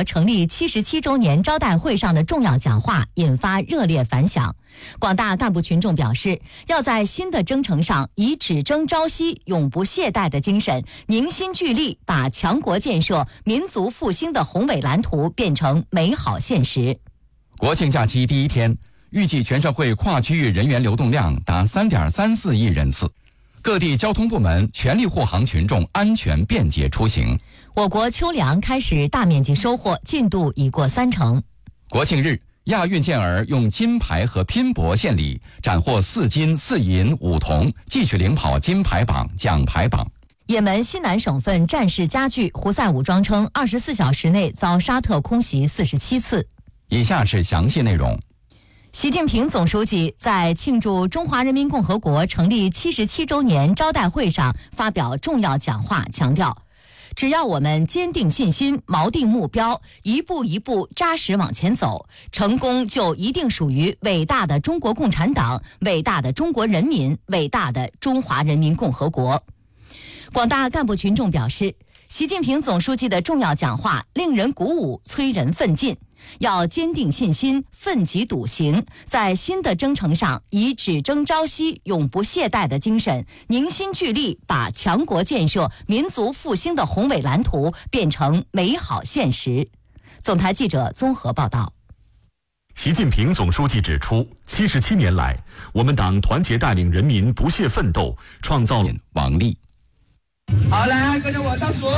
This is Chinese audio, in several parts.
国成立77周年招待会上的重要讲话引发热烈反响。广大干部群众表示，要在新的征程上以只争朝夕、永不懈怠的精神，凝心聚力，把强国建设、民族复兴的宏伟蓝图变成美好现实。 国庆假期第一天，预计全社会跨区域人员流动量达3.34亿人次。各地交通部门全力护航群众安全便捷出行。 我国秋粮开始大面积收获，进度已过30%。 国庆日，亚运健儿用金牌和拼搏献礼，斩获4金4银5铜，继续领跑金牌榜、奖牌榜。 也门西南省份战事加剧，胡塞武装称24小时内遭沙特空袭47次。 以下是详细内容。 习近平总书记在庆祝中华人民共和国成立77周年招待会上发表重要讲话，强调，只要我们坚定信心、锚定目标，一步一步扎实往前走，成功就一定属于伟大的中国共产党、伟大的中国人民、伟大的中华人民共和国。广大干部群众表示，习近平总书记的重要讲话令人鼓舞，催人奋进。要坚定信心，奋楫笃行，在新的征程上以只争朝夕、永不懈怠的精神，凝心聚力，把强国建设、民族复兴的宏伟蓝图变成美好现实。总台记者综合报道。 习近平总书记指出，77年来，我们党团结带领人民不懈奋斗，创造王力。 好，来跟着我倒数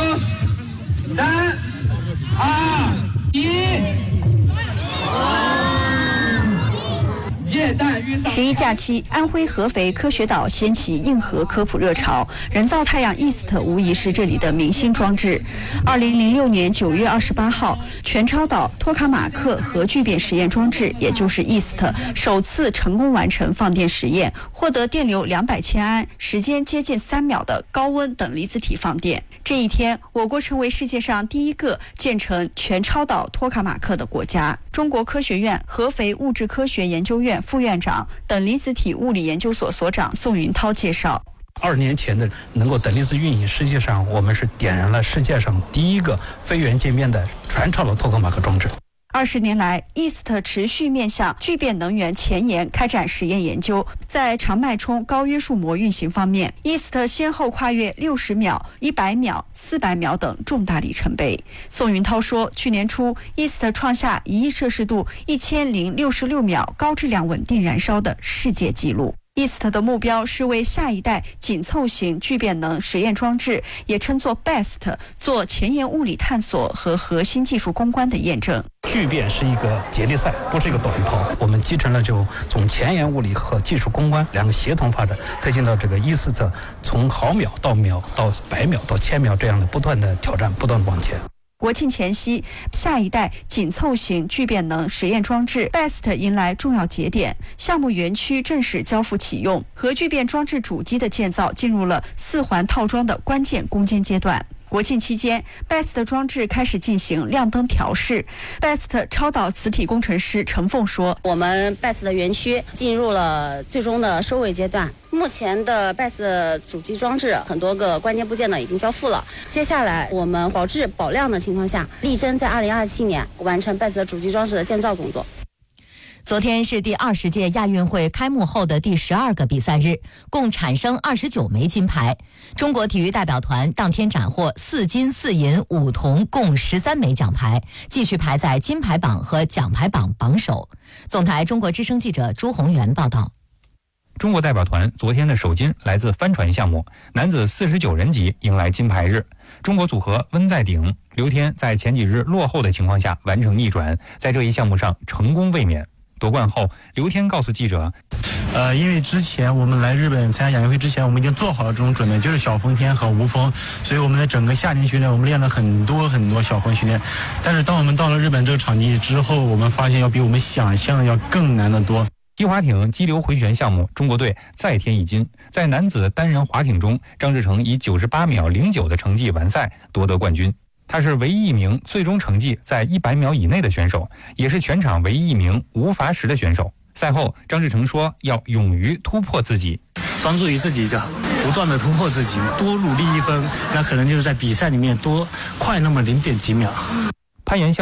，3、2、1。 11假期，安徽合肥科学岛掀起硬核科普热潮，人造太阳 EAST 无疑是这里的明星装置。2006年9月28号，全超岛托卡马克核聚变实验装置，也就是 EAST 首次成功完成放电实验，获得电流200千安、时间接近3秒的高温等离子体放电。这一天，我国成为世界上第一个建成全超岛托卡马克的国家。中国科学院合肥物质科学研究院副院长、等离子体物理研究所所长宋云涛介绍 ，20年前的能够等离子运营，实际上我们是点燃了世界上第一个非元界面的全超岛托卡马克装置。 20年来 ，EAST 持续面向聚变能源前沿开展实验研究。在长脉冲高约束膜运行方面 ，EAST 先后跨越60秒、100秒、400秒等重大里程碑。宋云涛说，去年初 ，EAST 创下1亿摄氏度1066秒高质量稳定燃烧的世界纪录。EAST 的目标是为下一代紧凑型聚变能实验装置，也称作 BEST， 做前沿物理探索和核心技术攻关的验证。 聚变是一个接力赛，不是一个短跑。我们集成了就从前沿物理和技术攻关两个协同发展，推进到这个EAST从毫秒到秒到100秒到1000秒这样的不断的挑战，不断的往前。 国庆前夕，下一代紧凑型聚变能实验装置 BEST 迎来重要节点，项目园区正式交付启用，核聚变装置主机的建造进入了4环套装的关键攻坚阶段。国庆期间 ，BEST 装置开始进行亮灯调试。BEST 超导磁体工程师陈凤说：“ 我们 BEST 的园区进入了最终的收尾阶段。目前的 BEST 主机装置很多个关键部件呢已经交付了。接下来我们保质保量的情况下，力争在2027年完成 BEST 主机装置的建造工作。” 昨天是第20届亚运会开幕后的第12个比赛日，共产生29枚金牌。中国体育代表团当天斩获4金4银5铜，共13枚奖牌，继续排在金牌榜和奖牌榜榜首。总台中国之声记者朱宏元报道。 中国代表团昨天的首金来自帆船项目，男子49人级迎来金牌日。中国组合温在鼎、刘天在前几日落后的情况下完成逆转，在这一项目上成功卫冕。夺冠后，刘天告诉记者， 因为之前我们来日本参加亚运会之前，我们已经做好了这种准备，就是小风天和无风，所以我们的整个夏天训练，我们练了很多小风训练。但是当我们到了日本这个场地之后，我们发现要比我们想象的要更难得多。 踢划艇激流回旋项目，中国队再添一金。在男子单人划艇中，张志成以98秒09的成绩完赛，夺得冠军。他是唯一一名最终成绩在100秒以内的选手，也是全场唯一一名无罚时的选手。赛后，张志成说要勇于突破自己， 专注于自己，就不断的突破自己，多努力1分，那可能就是在比赛里面多快那么0点几秒。 攀岩项